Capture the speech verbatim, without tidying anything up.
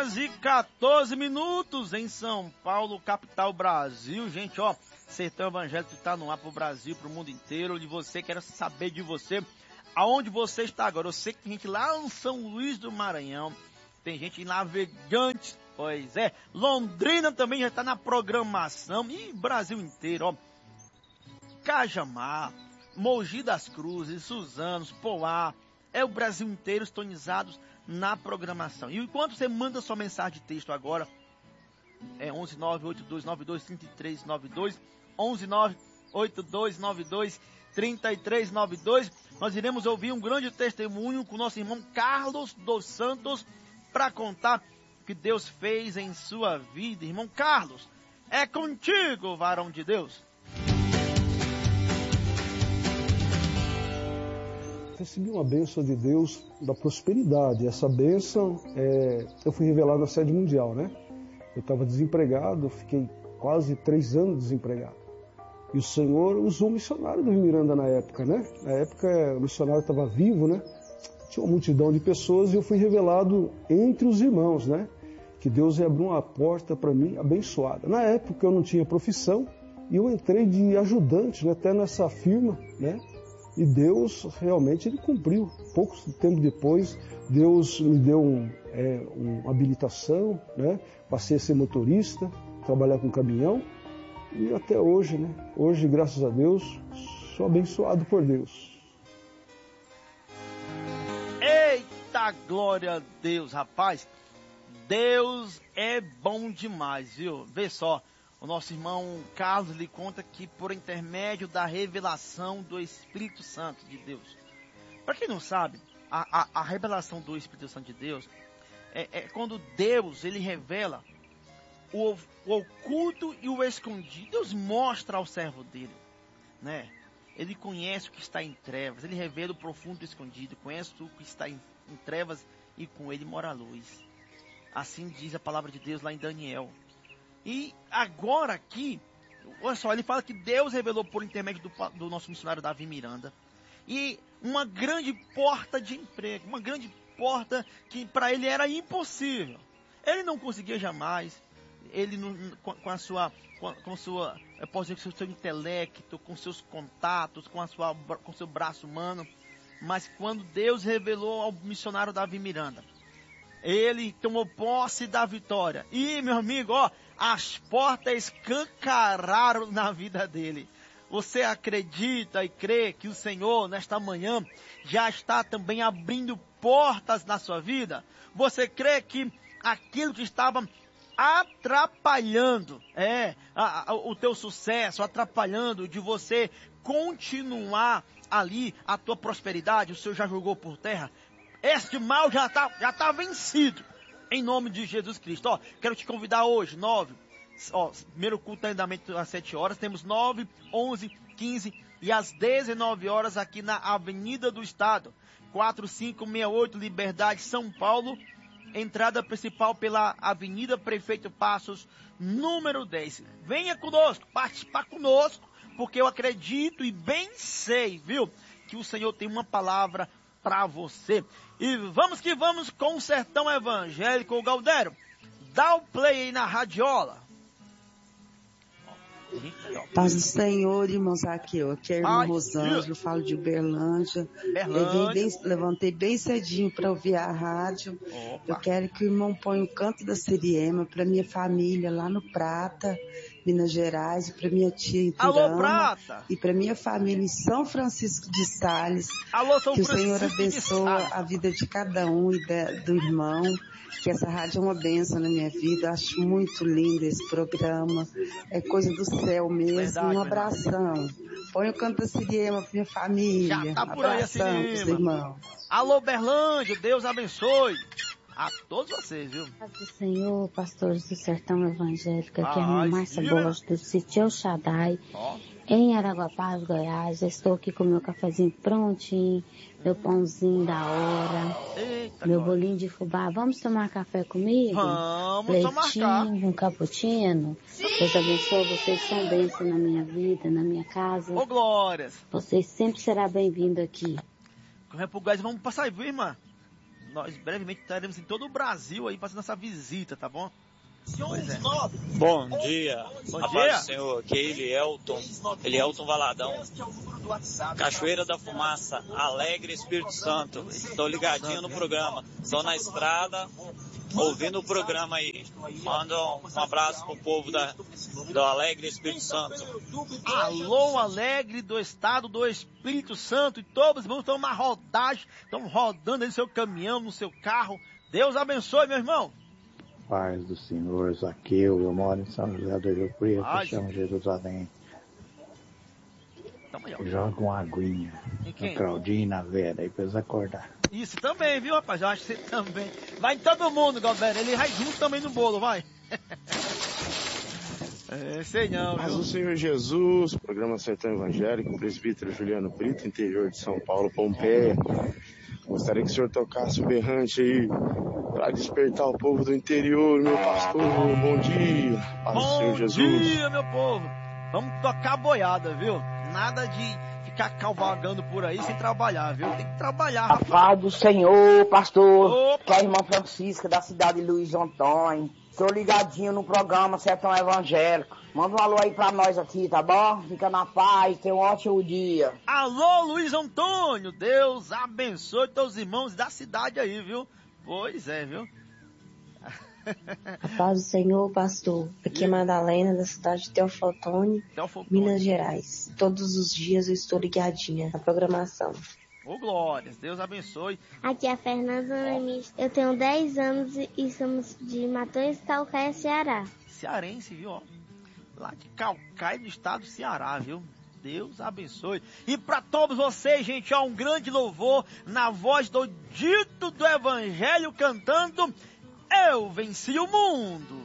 horas e quatorze minutos em São Paulo, capital Brasil. Gente, ó, Sertão Evangélico está no ar pro Brasil, pro mundo inteiro. E você, quero saber de você, aonde você está agora. Eu sei que tem gente lá em São Luís do Maranhão, tem gente em Navegantes, pois é. Londrina também já está na programação. E Brasil inteiro, ó. Cajamar, Mogi das Cruzes, Suzanos, Poá, é o Brasil inteiro sintonizados na programação. E enquanto você manda sua mensagem de texto agora, é onze nove oito dois nove dois três três nove dois, onze nove oito dois nove dois três três nove dois, nós iremos ouvir um grande testemunho com o nosso irmão Carlos dos Santos para contar o que Deus fez em sua vida. Irmão Carlos, é contigo, varão de Deus. Recebi uma bênção de Deus da prosperidade. Essa bênção, é, eu fui revelado na sede mundial, né? Eu estava desempregado, fiquei quase três anos desempregado. E o Senhor usou o missionário do Miranda na época, né? Na época o missionário estava vivo, né? Tinha uma multidão de pessoas e eu fui revelado entre os irmãos, né? Que Deus abriu uma porta para mim abençoada. Na época eu não tinha profissão e eu entrei de ajudante, né? Até nessa firma, né? E Deus realmente ele cumpriu. Pouco tempo depois, Deus me deu um, é, uma habilitação, né? Passei a ser motorista, trabalhar com caminhão e até hoje, né? Hoje, graças a Deus, sou abençoado por Deus. Eita, glória a Deus, rapaz! Deus é bom demais, viu? Vê só. O nosso irmão Carlos lhe conta que por intermédio da revelação do Espírito Santo de Deus. Para quem não sabe, a, a, a revelação do Espírito Santo de Deus é, é quando Deus ele revela o, o oculto e o escondido. Deus mostra ao servo dele, né? Ele conhece o que está em trevas, ele revela o profundo e o escondido, conhece o que está em, em trevas e com ele mora a luz. Assim diz a palavra de Deus lá em Daniel. E agora aqui, olha só, ele fala que Deus revelou por intermédio do, do nosso missionário Davi Miranda. E uma grande porta de emprego, uma grande porta que para ele era impossível. Ele não conseguia jamais, ele não, com, com a sua, com, com sua, eu posso dizer, com o seu intelecto, com seus contatos, com a sua, com o seu braço humano. Mas quando Deus revelou ao missionário Davi Miranda, ele tomou posse da vitória. E, meu amigo, ó, as portas escancararam na vida dele. Você acredita e crê que o Senhor, nesta manhã, já está também abrindo portas na sua vida? Você crê que aquilo que estava atrapalhando, é, a, a, o teu sucesso, atrapalhando de você continuar ali a tua prosperidade, o Senhor já jogou por terra? Este mal já está já tá vencido, em nome de Jesus Cristo. Ó, quero te convidar hoje, nove, ó, primeiro culto ainda às sete horas, temos nove, onze, quinze e às dezenove horas aqui na Avenida do Estado, quatro cinco seis oito Liberdade, São Paulo, entrada principal pela Avenida Prefeito Passos, número dez. Venha conosco, participar conosco, porque eu acredito e bem sei, viu, que o Senhor tem uma palavra para você. E vamos que vamos com o Sertão Evangélico. O Galdério, dá o play aí na radiola. Paz do Senhor, irmãos, aqui, eu aqui é a irmã Rosângela, falo de Uberlândia. Eu bem, levantei bem cedinho para ouvir a rádio. Opa. Eu quero que o irmão ponha o canto da Siriema para minha família lá no Prata, Minas Gerais, e para minha tia em Turama, e para minha família em São Francisco de Sales. Alô, São que Francisco o Senhor abençoe a vida de cada um e da, do irmão. Que essa rádio é uma bênção na minha vida. Eu acho muito lindo esse programa. É coisa do céu mesmo. Verdade, um abração. Verdade. Põe o canto da Siriema pra minha família. Já tá por aí a Siriema. Irmãos. Alô, Berlândia, Deus abençoe a todos vocês, viu? Paz do Senhor, pastores do Sertão Evangélico. Aqui é a minha Márcia Borges do sítio El Shaddai, oh. em Araguapaz, Goiás. Já estou aqui com meu cafezinho prontinho, meu pãozinho da hora, Eita, meu glória. bolinho de fubá. Vamos tomar café comigo? Vamos Leitinho, tomar um cappuccino. Deus abençoe, vocês são bênçãos na minha vida, na minha casa. Ô, glórias! Vocês sempre serão bem-vindos aqui. Corre pro gás, vamos passar aí, viu, irmã? nós brevemente estaremos em todo o Brasil aí fazendo essa visita, tá bom? Pois é. Bom dia, Bom a dia. paz do Senhor, aqui é Elielton, Elielton Valadão, Cachoeira da Fumaça, Alegre, Espírito Santo. Estou ligadinho no programa, estou na estrada, ouvindo o programa aí. Manda um abraço pro povo da, do Alegre, Espírito Santo. Alô, Alegre do estado do Espírito Santo, e todos os irmãos estão na rodagem, estão rodando aí no seu caminhão, no seu carro. Deus abençoe, meu irmão. Paz do Senhor, Zaqueu, eu moro em São José do Rio Preto, Ai, chamo Jerusalém. Tamo aí, ó. Joga uma aguinha na Claudinha e na Vera aí pra eles acordar. Isso também, viu, rapaz? Eu acho que você também. Vai em todo mundo, Galera. Ele vai junto também no bolo, vai. É, sei não, Paz viu? do Senhor Jesus, programa Sertão Evangélico, presbítero Juliano Brito, interior de São Paulo, Pompeia. Gostaria que o senhor tocasse o berrante aí para despertar o povo do interior, meu pastor. Bom dia. Paz do Senhor Jesus. Bom dia, meu povo. Vamos tocar boiada, viu? Nada de ficar cavalgando por aí sem trabalhar, viu? Tem que trabalhar, rapaz. A paz do Senhor, pastor. Opa. Que é a irmã Francisca, da cidade de Luiz Antônio. Tô ligadinho no programa Sertão Evangélico. Manda um alô aí pra nós aqui, tá bom? Fica na paz, tenha um ótimo dia. Alô, Luiz Antônio. Deus abençoe teus irmãos da cidade aí, viu? Pois é, viu? A paz do Senhor, pastor. Aqui é Madalena, da cidade de Teofotone, Teofotone, Minas Gerais. Todos os dias eu estou ligadinha na programação. Ô, glórias, Deus abençoe. Aqui é a Fernanda Lemis. Eu tenho dez anos e somos de Matões, Calcaia, Ceará. Cearense, viu? Ó. Lá de Calcaia, no estado do Ceará, viu? Deus abençoe. E para todos vocês, gente, ó, um grande louvor na voz do dito do Evangelho cantando: Eu venci o mundo.